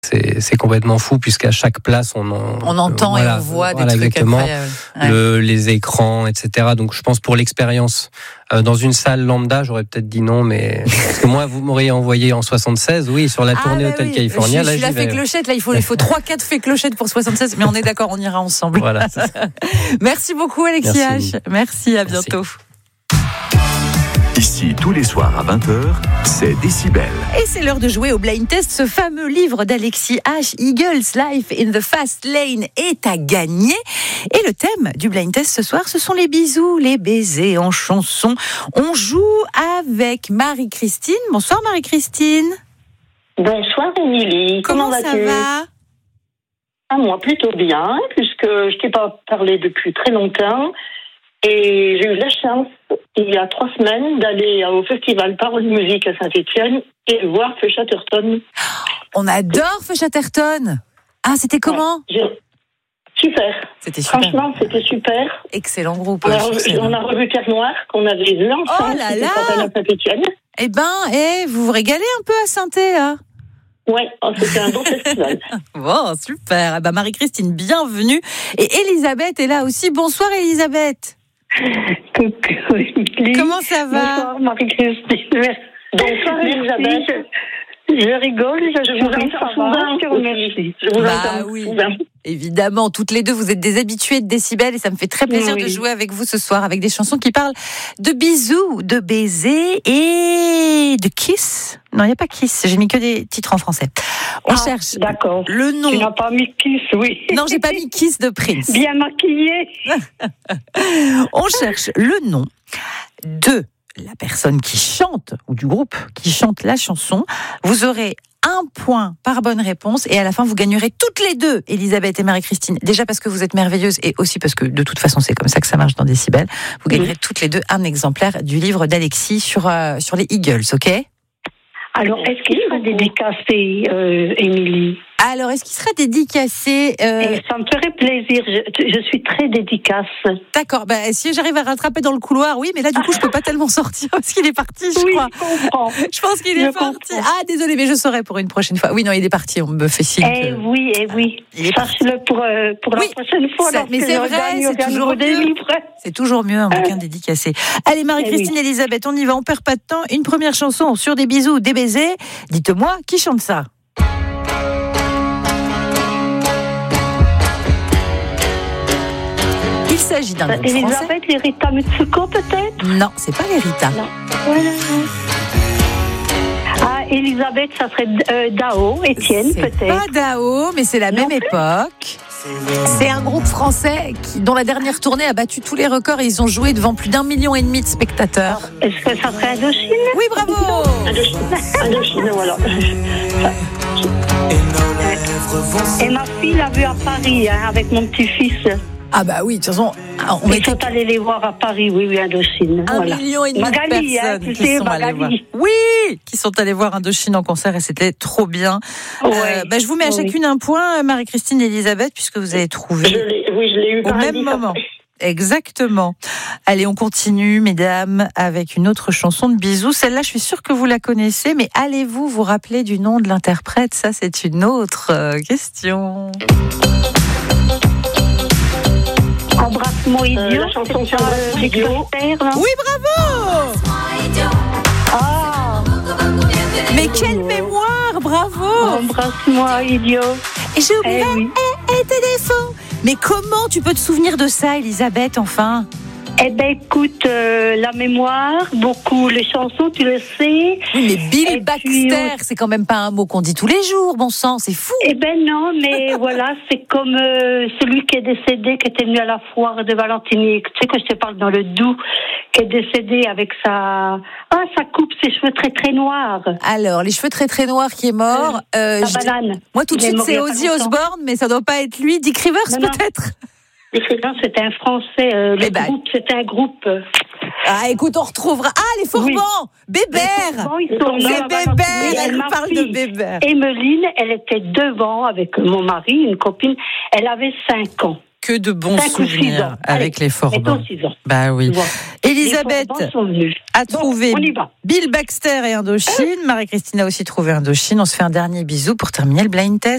c'est complètement fou puisqu'à chaque place on entend et on voit des trucs exactement, incroyables. Les écrans, etc. Donc je pense pour l'expérience. Dans une salle lambda, j'aurais peut-être dit non, mais parce que moi, vous m'auriez envoyé en 76, oui, sur la tournée Hotel California. Je suis la fée clochette, là, il faut 3-4 fées clochettes pour 76, mais on est d'accord, on ira ensemble. Voilà. Merci beaucoup, Alexis H. Merci, à bientôt. Ici, tous les soirs à 20h, c'est Décibel. Et c'est l'heure de jouer au Blind Test. Ce fameux livre d'Alexis H, Eagles, Life in the Fast Lane, est à gagner. Et le thème du Blind Test ce soir, ce sont les bisous, les baisers en chanson. On joue avec Marie-Christine. Bonsoir Marie-Christine. Bonsoir Émilie. Comment vas-tu? Ça va? Moi, plutôt bien, puisque je t'ai pas parlé depuis très longtemps. Et j'ai eu la chance, il y a 3 semaines, d'aller au festival Parole Musique à Saint-Étienne et voir Feu Chatterton. On adore Feu Chatterton. Ah, c'était comment? Super. C'était super. Franchement, c'était super. Excellent groupe. On a revu Terre Noire, qu'on avait vu ensemble. Oh là là. À Saint-Étienne. Eh ben, vous vous régalez un peu à Saint-Étienne, là? Ouais, c'était un bon festival. Bon, super. Eh ben, Marie-Christine, bienvenue. Et Elisabeth est là aussi. Bonsoir, Elisabeth. Coucou, Émilie. Comment ça va? Bonsoir, Marie-Christine. Bonsoir, Elisabeth. Je rigole, je vous entends souvent. Merci. Je vous entends souvent. Évidemment, toutes les deux, vous êtes des habituées de Décibel et ça me fait très plaisir de jouer avec vous ce soir avec des chansons qui parlent de bisous, de baisers et de kiss. Non, il n'y a pas kiss, j'ai mis que des titres en français. On cherche le nom. Tu n'as pas mis kiss, oui. Non, j'ai pas mis kiss de Prince. Bien maquillé. On cherche le nom de la personne qui chante, ou du groupe qui chante la chanson. Vous aurez 1 point par bonne réponse et à la fin vous gagnerez toutes les deux, Elisabeth et Marie-Christine, déjà parce que vous êtes merveilleuses et aussi parce que de toute façon c'est comme ça que ça marche dans Décibel. Vous gagnerez toutes les deux un exemplaire du livre d'Alexis sur les Eagles, ok? Alors, est-ce qu'il sera dédicacé, Émilie? Alors, est-ce qu'il sera dédicacé Ça me ferait plaisir. Je suis très dédicace. D'accord. Si j'arrive à rattraper dans le couloir, oui, mais là, du coup, je peux pas tellement sortir parce qu'il est parti, je crois. Je comprends. Je pense qu'il est parti. Comprends. Ah, désolé, mais je saurai pour une prochaine fois. Oui, non, il est parti. On me fait signe. Oui. Sache-le pour la prochaine fois. Mais c'est vrai, c'est toujours mieux. C'est toujours mieux un bouquin dédicacé. Allez, Marie-Christine, Elisabeth, on y va. On perd pas de temps. Une première chanson sur des bisous, des baisers. Dites-moi, qui chante ça? Il s'agit d'un groupe français. Elisabeth, les Rita Mitsuko, peut-être? Non, c'est pas les Rita. Non. Ah, Elisabeth, ça serait Dao, Étienne, peut-être. C'est pas Dao, mais c'est la même époque. C'est un groupe français dont la dernière tournée a battu tous les records et ils ont joué devant plus d'1,5 million de spectateurs. Est-ce que ça serait Indochine? Oui, bravo. Indochine, voilà. Et ma fille l'a vu à Paris, avec mon petit-fils. Ah bah oui, de toute façon, Ils sont allés les voir à Paris, oui, Indochine. 1,5 million de personnes qui sont allées voir. Oui, qui sont allés voir Indochine en concert et c'était trop bien. Je vous mets à chacune un point, Marie-Christine et Elisabeth, puisque vous avez trouvé je l'ai eu au même moment. Exactement. Allez, on continue, mesdames, avec une autre chanson de bisous. Celle-là, je suis sûre que vous la connaissez, mais allez-vous vous rappeler du nom de l'interprète? Ça, c'est une autre question. Embrasse-moi idiot, la chanson sur idiot. Oui, bravo. Mais quelle mémoire, bravo. Embrasse-moi idiot. Et j'ai oublié tes défauts. Mais comment tu peux te souvenir de ça, Elisabeth, enfin? Eh ben, écoute, la mémoire, beaucoup les chansons, tu le sais. Oui, mais Bill Baxter, c'est quand même pas un mot qu'on dit tous les jours, bon sang, c'est fou. Eh ben non, mais voilà, c'est comme celui qui est décédé, qui était venu à la foire de Valentinique. Tu sais que je te parle dans le Doubs, qui est décédé avec sa coupe, ses cheveux très très noirs. Alors, les cheveux très très noirs qui est mort. La banane. Moi, tout de suite, c'est Ozzy Osbourne, mais ça doit pas être lui. Dick Rivers, peut-être. Non, c'était un Français. Groupe, c'était un groupe. Ah, écoute, on retrouvera. Ah, les Forbans, Bébert. C'est Bébert. Elle nous parle de Bébert. Emeline, elle était devant avec mon mari, une copine. Elle avait 5 ans. Que de bons souvenirs avec les Forbans. Bah oui. Elisabeth a trouvé Bill Baxter et Indochine. Marie-Christine a aussi trouvé Indochine. On se fait un dernier bisou pour terminer le blind test.